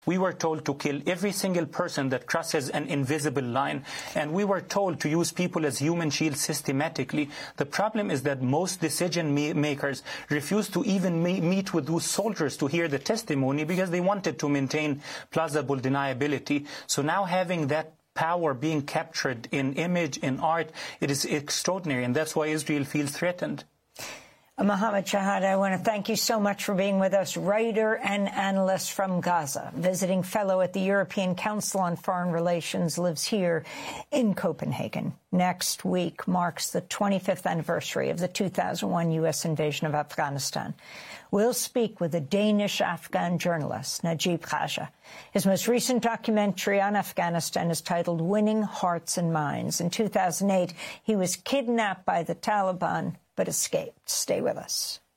We were told to kill every single person that crosses an invisible line, and we were told to use people as human shields systematically. The problem is that most decision makers refused to even meet with those soldiers to hear the testimony because they wanted to maintain plausible deniability. So now having that power being captured in image, in art, it is extraordinary, and that's why Israel feels threatened. Mohammed Shahada, I want to thank you so much for being with us, writer and analyst from Gaza, visiting fellow at the European Council on Foreign Relations, lives here in Copenhagen. Next week marks the 25th anniversary of the 2001 U.S. invasion of Afghanistan. We'll speak with a Danish-Afghan journalist, Najib Khaja. His most recent documentary on Afghanistan is titled Winning Hearts and Minds. In 2008, he was kidnapped by the Taliban but escaped. Stay with us.